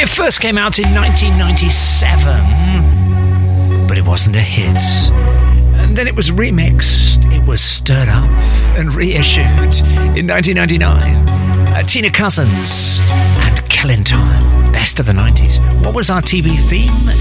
It first came out in 1997, but it wasn't a hit. And then it was remixed, it was stirred up and reissued in 1999. Tina Cousins and Killing Time, best of the 90s. What was our TV theme?